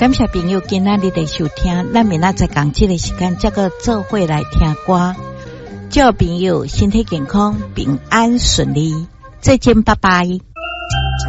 感谢朋友今仔日的收听，咱明仔载讲这个时间，再个做伙来听歌，祝朋友身体健康、平安顺利，再见，拜拜。